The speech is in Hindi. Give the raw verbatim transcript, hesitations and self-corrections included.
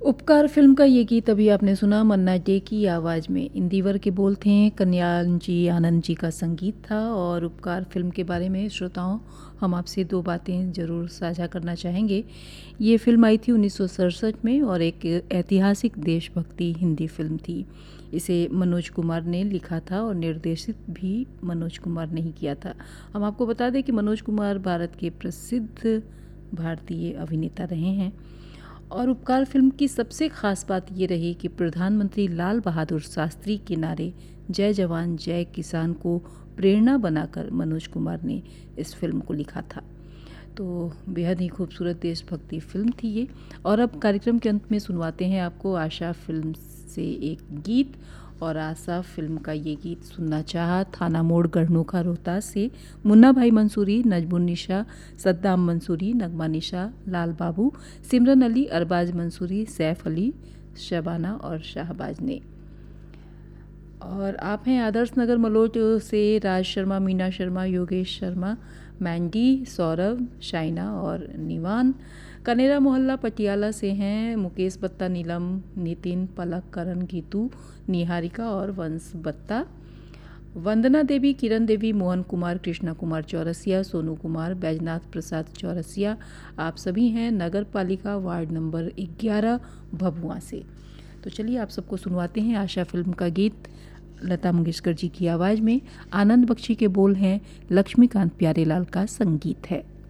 उपकार फिल्म का ये गीत अभी आपने सुना मन्ना डे की आवाज़ में। इंदिवर के बोल थे, कल्याण जी आनंद जी का संगीत था। और उपकार फिल्म के बारे में श्रोताओं हम आपसे दो बातें ज़रूर साझा करना चाहेंगे। ये फिल्म आई थी उन्नीस सौ सड़सठ में और एक ऐतिहासिक देशभक्ति हिंदी फिल्म थी। इसे मनोज कुमार ने लिखा था और निर्देशित भी मनोज कुमार ने ही किया था। हम आपको बता दें कि मनोज कुमार भारत के प्रसिद्ध भारतीय अभिनेता रहे हैं। और उपकार फिल्म की सबसे खास बात ये रही कि प्रधानमंत्री लाल बहादुर शास्त्री के नारे जय जवान जय किसान को प्रेरणा बनाकर मनोज कुमार ने इस फिल्म को लिखा था। तो बेहद ही खूबसूरत देशभक्ति फिल्म थी ये। और अब कार्यक्रम के अंत में सुनवाते हैं आपको आशा फिल्म से एक गीत। और आशा फिल्म का ये गीत सुनना चाहा थाना मोड़ गढ़नोखा रोहतास से मुन्ना भाई मंसूरी, नजमुन्निशा, सद्दाम मंसूरी, नगमा निशा, लाल बाबू, सिमरन अली, अरबाज मंसूरी, सैफ अली, शबाना और शाहबाज ने। और आप हैं आदर्श नगर मलोट से राज शर्मा, मीना शर्मा, योगेश शर्मा, मैंडी, सौरभ, शाइना और निवान। कनेरा मोहल्ला पटियाला से हैं मुकेश बत्ता, नीलम, नितिन, पलक, करण, गीतू, निहारिका और वंश बत्ता। वंदना देवी, किरण देवी, मोहन कुमार, कृष्णा कुमार चौरसिया, सोनू कुमार, बैजनाथ प्रसाद चौरसिया। आप सभी हैं नगर पालिका वार्ड नंबर ग्यारह भभुआ से। तो चलिए आप सबको सुनवाते हैं आशा फिल्म का गीत लता मंगेशकर जी की आवाज़ में। आनंद बख्शी के बोल हैं, लक्ष्मीकांत प्यारेलाल का संगीत है।